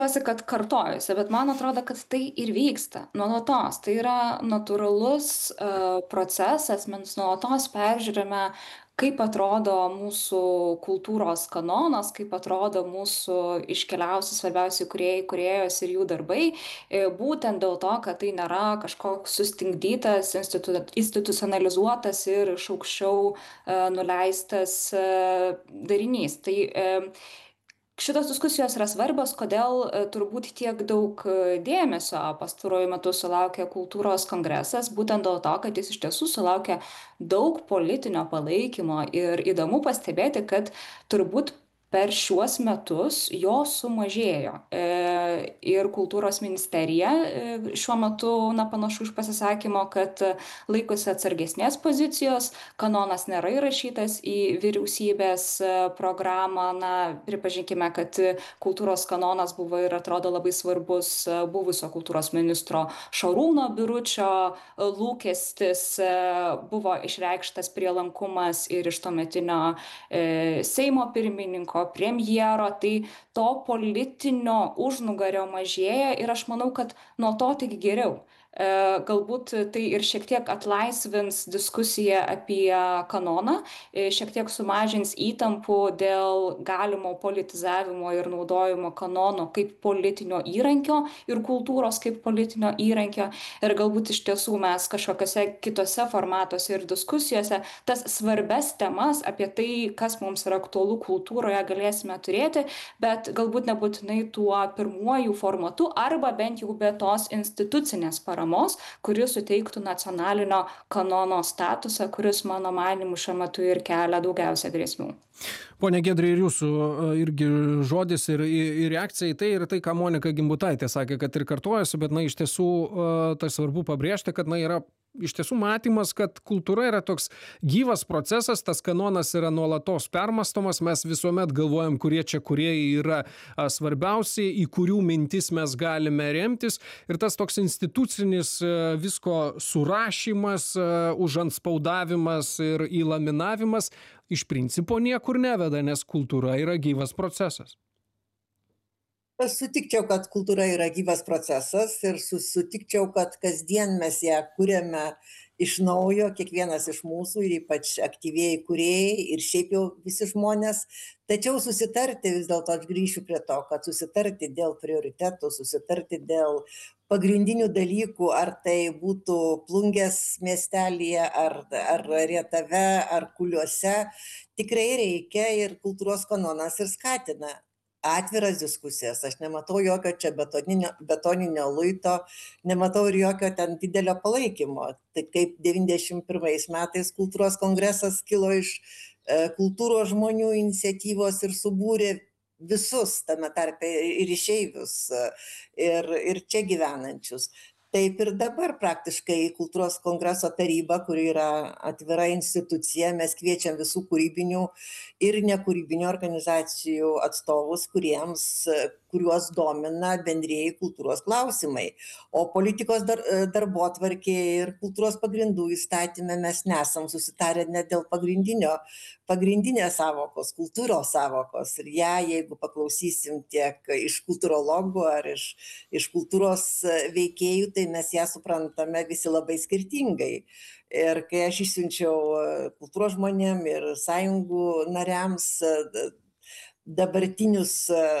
Tikiuosi, kad kartojuosi, bet man atrodo, kad tai ir vyksta nuolatos. Tai yra natūralus procesas, mes nuolatos peržiūrime, kaip atrodo mūsų kultūros kanonas, kaip atrodo mūsų iškeliausi svarbiausi kūrėjai, kūrėjos ir jų darbai, būtent dėl to, kad tai nėra kažkoks sustingdytas, institucionalizuotas ir iš aukščiau nuleistas darinys. Šitos diskusijos yra svarbios, kodėl turbūt tiek daug dėmesio pastaruoju metu sulaukė kultūros kongresas, būtent dėl to, kad jis iš tiesų sulaukė daug politinio palaikymo ir įdomu pastebėti, kad turbūt per šiuos metus jo sumažėjo. Ir kultūros ministerija šiuo metu, panašu iš pasisakymo, kad laikosi atsargesnės pozicijos, kanonas nėra įrašytas į vyriausybės programą. Pripažinkime, kad kultūros kanonas buvo ir atrodo labai svarbus buvusio kultūros ministro Šarūno Biručio lūkestis, buvo išreikštas prielankumas ir iš tuometinio Seimo pirmininko, premjero, tai to politinio užnugario mažėja ir aš manau, kad nuo to tik geriau. Galbūt tai ir šiek tiek atlaisvins diskusiją apie kanoną, šiek tiek sumažins įtampų dėl galimo politizavimo ir naudojimo kanono kaip politinio įrankio ir kultūros kaip politinio įrankio. Ir galbūt iš tiesų mes kažkokiose kitose formatuose ir diskusijose tas svarbes temas apie tai, kas mums yra aktualu kultūroje, galėsime turėti, bet galbūt nebūtinai tuo pirmuoju formatu arba bent jau be tos institucinės paramos, kuris suteiktų nacionalinio kanono statusą, kuris mano manimu šiuo metu ir kelia daugiausia grėsmių. Pone Giedre, ir jūsų irgi žodis ir reakcija į tai, ir tai, ką Monika Gimbutaitė sakė, kad ir kartuojasi, bet iš tiesų tai svarbu pabrėžti, kad yra iš tiesų matymas, kad kultūra yra toks gyvas procesas, tas kanonas yra nuolatos permastomas, mes visuomet galvojam, kurie čia kūrėjai yra svarbiausi, į kurių mintis mes galime remtis, ir tas toks institucinis visko surašymas, užantspaudavimas ir įlaminavimas iš principo niekur neveda, nes kultūra yra gyvas procesas. Aš sutikčiau, kad kultūra yra gyvas procesas ir sutikčiau, kad kasdien mes ją kuriame iš naujo, kiekvienas iš mūsų ir ypač aktyvieji kūrėjai ir šiaip jau visi žmonės. Tačiau susitarti, vis dėlto aš grįšiu prie to, kad susitarti dėl prioritetų, susitarti dėl pagrindinių dalykų, ar tai būtų Plungės miestelyje, ar Rietave, ar Kuliuose, tikrai reikia ir kultūros kanonas ir skatina atviras diskusijas. Aš nematau jokio čia betoninio luito, nematau ir jokio ten didelio palaikymo. Tai kaip 91 metais kultūros kongresas kilo iš kultūros žmonių iniciatyvos ir subūrė visus, tame tarpe ir išeivius, ir čia gyvenančius. Taip ir dabar praktiškai kultūros kongreso taryba, kuri yra atvira institucija, mes kviečiam visų kūrybinių ir nekūrybinių organizacijų atstovus, kuriuos domina bendrieji kultūros klausimai. O politikos darbotvarkėje ir kultūros pagrindų įstatyme mes nesam susitarę net dėl pagrindinės savokos, kultūros savokos. Ir ją, jeigu paklausysim tiek iš kultūrologų ar iš kultūros veikėjų, tai mes ją suprantame visi labai skirtingai. Ir kai aš išsiunčiau kultūros žmonėm ir sąjungų nariams dabartinius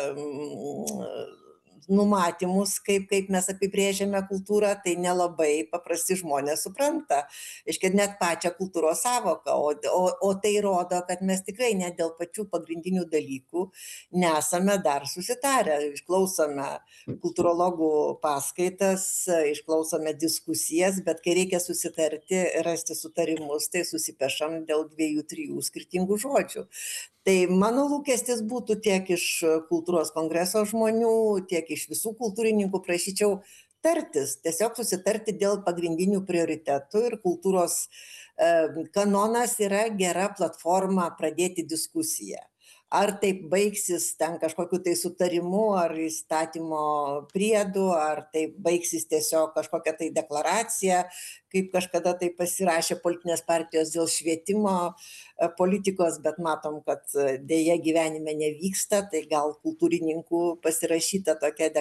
numatymus, kaip mes apibrėžiame kultūrą, tai nelabai paprasti žmonės supranta. Iškart net pačią kultūros sąvoką, o tai rodo, kad mes tikrai net dėl pačių pagrindinių dalykų nesame dar susitarę. Išklausome kultūrologų paskaitas, išklausome diskusijas, bet kai reikia susitarti, rasti sutarimus, tai susipešam dėl 2-3 skirtingų žodžių. Tai mano lūkestis būtų tiek iš kultūros kongreso žmonių, tiek iš visų kultūrininkų prašyčiau tartis, tiesiog susitarti dėl pagrindinių prioritetų, ir kultūros kanonas yra gera platforma pradėti diskusiją. ar taip baigsis ten kažkokiu tai sutarimu ar įstatymo priedu, ar tai baigsis tiesiog kažkokia tai deklaracija, kaip kažkada tai pasirašė politinės partijos dėl švietimo politikos, bet matom, kad dėja gyvenime nevyksta, tai gal kultūrininkų pasirašyta tokia